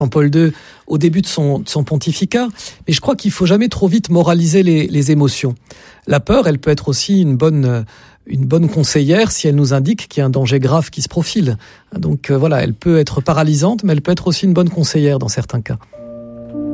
Jean-Paul II au début de son pontificat, mais je crois qu'il faut jamais trop vite moraliser les émotions. La peur, elle peut être aussi une bonne conseillère si elle nous indique qu'il y a un danger grave qui se profile. Donc voilà, elle peut être paralysante, mais elle peut être aussi une bonne conseillère dans certains cas.